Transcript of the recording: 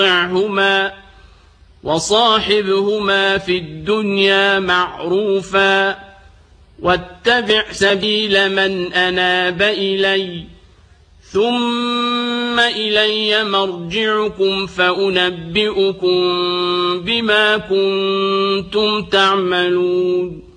وصاحبهما في الدنيا معروفا واتبع سبيل من أناب إلي ثم إلي مرجعكم فأنبئكم بما كنتم تعملون